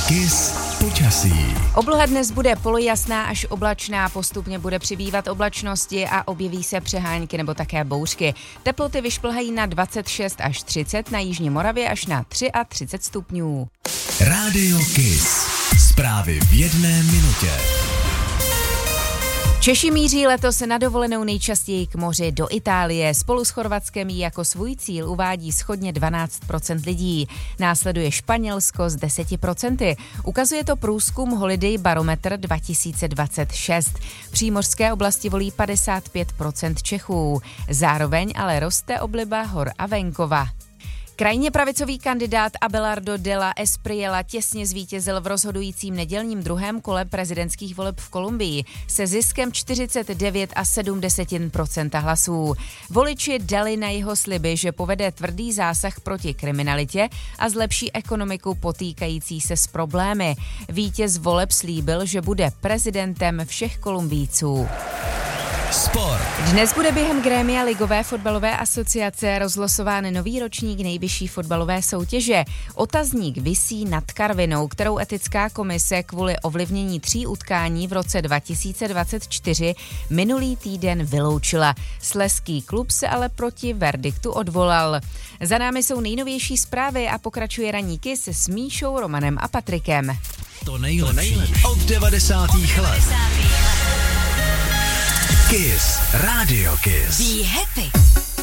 Kiss počasí. Obloha dnes bude polojasná až oblačná, postupně bude přibývat oblačnosti a objeví se přehánky nebo také bouřky. Teploty vyšplhají na 26 až 30, na jižní Moravě až na 33 stupňů. Rádio Kiss. Zprávy v jedné minutě. Češi míří letos na dovolenou nejčastěji k moři do Itálie. Spolu s Chorvatskem jí jako svůj cíl uvádí shodně 12% lidí. Následuje Španělsko s 10%. Ukazuje to průzkum Holiday Barometer 2026. Přímořské oblasti volí 55% Čechů. Zároveň ale roste obliba hor a venkova. Krajně pravicový kandidát Abelardo Della Espriella těsně zvítězil v rozhodujícím nedělním druhém kole prezidentských voleb v Kolumbii se ziskem 49,7% hlasů. Voliči dali na jeho sliby, že povede tvrdý zásah proti kriminalitě a zlepší ekonomiku potýkající se s problémy. Vítěz voleb slíbil, že bude prezidentem všech Kolumbijců. Sport. Dnes bude během grémia Ligové fotbalové asociace rozlosován nový ročník nejvyšší fotbalové soutěže. Otazník visí nad Karvinou, kterou etická komise kvůli ovlivnění 3 utkání v roce 2024 minulý týden vyloučila. Slezský klub se ale proti verdiktu odvolal. Za námi jsou nejnovější zprávy a pokračuje ranní Kiss s Míšou, Romanem a Patrikem. To nejlepší od 90. let. Kiss, Radio Kiss. Be happy.